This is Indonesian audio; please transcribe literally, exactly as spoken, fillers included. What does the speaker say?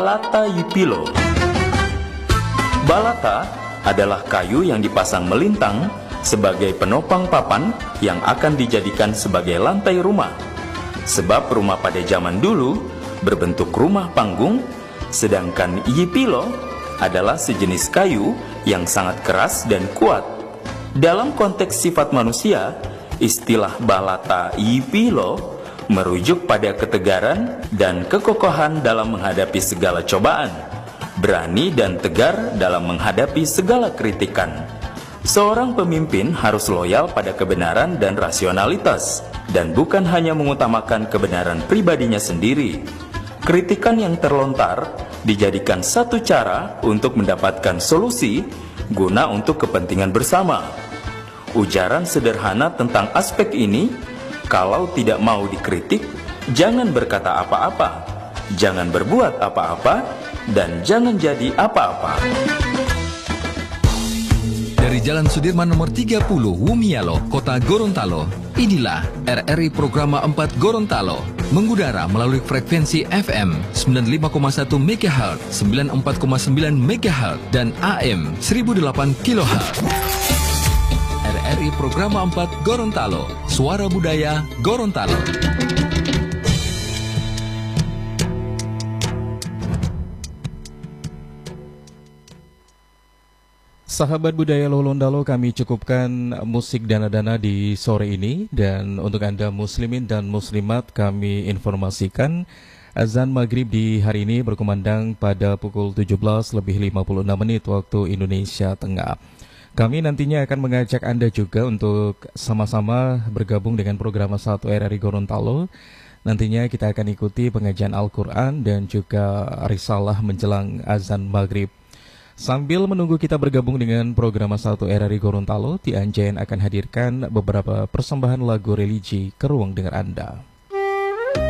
Balata Yipilo. Balata adalah kayu yang dipasang melintang sebagai penopang papan yang akan dijadikan sebagai lantai rumah. Sebab rumah pada zaman dulu berbentuk rumah panggung, sedangkan Yipilo adalah sejenis kayu yang sangat keras dan kuat. Dalam konteks sifat manusia, istilah Balata Yipilo merujuk pada ketegaran dan kekokohan dalam menghadapi segala cobaan, berani dan tegar dalam menghadapi segala kritikan. Seorang pemimpin harus loyal pada kebenaran dan rasionalitas, dan bukan hanya mengutamakan kebenaran pribadinya sendiri. Kritikan yang terlontar dijadikan satu cara untuk mendapatkan solusi guna untuk kepentingan bersama. Ujaran sederhana tentang aspek ini, kalau tidak mau dikritik, jangan berkata apa-apa, jangan berbuat apa-apa, dan jangan jadi apa-apa. Dari Jalan Sudirman nomor tiga puluh, Wumialo, Kota Gorontalo, inilah R R I Programa empat Gorontalo, mengudara melalui frekuensi F M sembilan puluh lima koma satu megahertz, sembilan puluh empat koma sembilan megahertz, dan A M seribu delapan kilohertz. R R I Programa empat Gorontalo, Suara Budaya Gorontalo. Sahabat budaya Lolondalo, kami cukupkan musik dana-dana di sore ini. Dan untuk Anda muslimin dan muslimat, kami informasikan azan maghrib di hari ini berkumandang pada pukul tujuh belas lebih lima puluh enam menit waktu Indonesia Tengah. Kami nantinya akan mengajak Anda juga untuk sama-sama bergabung dengan program satu R R I Gorontalo. Nantinya kita akan ikuti pengajian Al-Quran dan juga risalah menjelang azan maghrib. Sambil menunggu kita bergabung dengan program satu R R I Gorontalo, T N J N akan hadirkan beberapa persembahan lagu religi ke ruang dengar Anda.